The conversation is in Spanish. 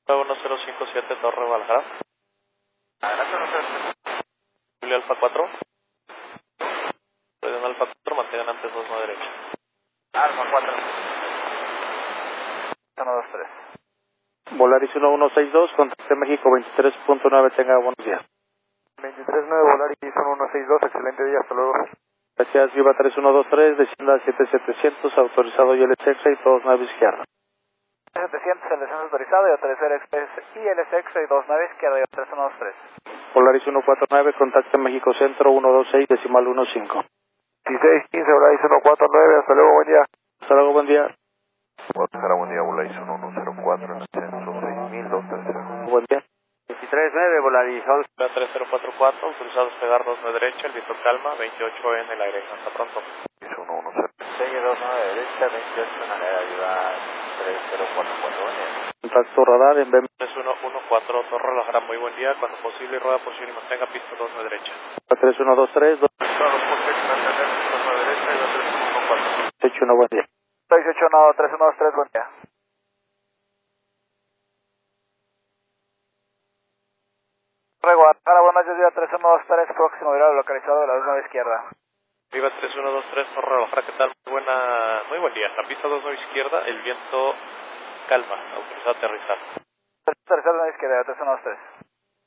1057 Torre Guadalajara. Julio Alfa 4. Soy un Alfa 4, mantengan antes 2 no derecha. Alfa 4. 123. Volaris 1162, contacte México 23.9, tenga buenos días. 239 Volaris 1162, excelente día, hasta luego. Gracias, Viva 3123, descienda 7700, autorizado YLX y todos nave izquierda. 700, el descenso autorizado y aterrizar Express ILSX y 29 izquierda y 3123. Volaris 149, contacte México Centro 126, decimal 15. 1615 Volaris 149, hasta luego, buen día. Hasta luego, buen día. Buen día, Volaris 1104, en el centro 6230. Buen día. 239 Volaris 3044, autorizado despegar 2 no derecha, el viento calma, 28 en el aire. Hasta pronto. 110. Sigue 29 derecha, 28 en el aire, ayuda 3044, buen día. Contacto radar en BM 3114 Torre Guadalajara, muy buen día. Cuando posible, rueda posición y mantenga pista 2 no derecha. 3123, Todos por derecha, mantener 2 no derecha y 3114. 281, buen día. 681 3123, buen día. Guadalajara, buenas noches, día 3123, próximo viral localizado de la 2 izquierda. Viva 3123 Torre Guadalajara, ¿qué tal? Muy buen día. La pista 2 no izquierda, el viento calma, autorizado a aterrizar. Aterrizar 2 izquierda, 3123.